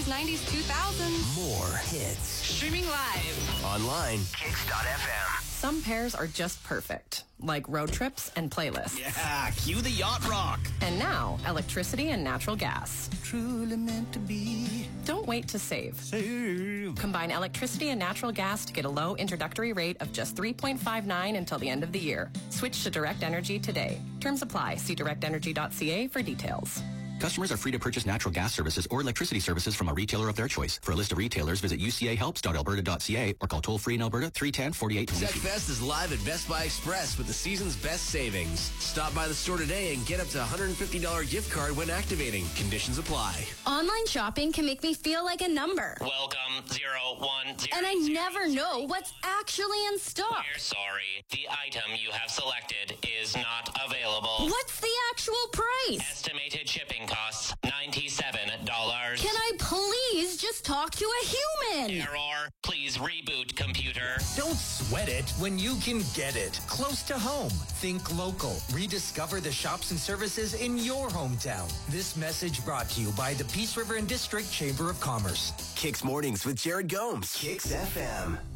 80s, 90s, 2000s. More hits. Streaming live. Online. Kicks.fm. Some pairs are just perfect, like road trips and playlists. Yeah, cue the yacht rock. And now, electricity and natural gas. Truly meant to be. Don't wait to save. Combine electricity and natural gas to get a low introductory rate of just $3.59 until the end of the year. Switch to Direct Energy today. Terms apply. See directenergy.ca for details. Customers are free to purchase natural gas services or electricity services from a retailer of their choice. For a list of retailers, visit ucahelps.alberta.ca or call toll-free in Alberta 310-48. ZechFest is live at Best Buy Express with the season's best savings. Stop by the store today and get up to $150 gift card when activating. Conditions apply. Online shopping can make me feel like a number. Welcome, 010. And I never know what's actually in stock. We're sorry. The item you have selected is not available. What's the actual price? Estimated shipping costs $97. Can I please just talk to a human? Error. Please reboot, computer. Don't sweat it when you can get it. Close to home. Think local. Rediscover the shops and services in your hometown. This message brought to you by the Peace River and District Chamber of Commerce. Kicks Mornings with Jared Gomes. Kicks FM.